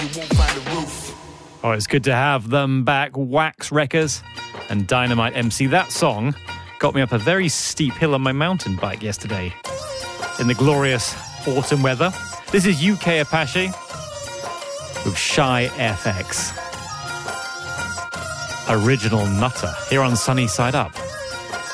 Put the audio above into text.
Oh, it's good to have them back. Wax Wreckers and Dynamite MC. That song got me up a very steep hill on my mountain bike yesterday in the glorious autumn weather. This is UK Apache with Shy FX. Original Nutter here on Sunny Side Up.